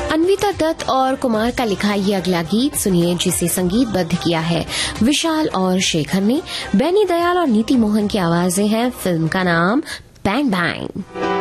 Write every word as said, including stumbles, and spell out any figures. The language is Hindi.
अन्विता दत्त और कुमार का लिखा ये अगला गीत सुनिए, जिसे संगीतबद्ध किया है विशाल और शेखर ने। बैनी दयाल और नीति मोहन की आवाजें हैं। फिल्म का नाम बैंग बैंग।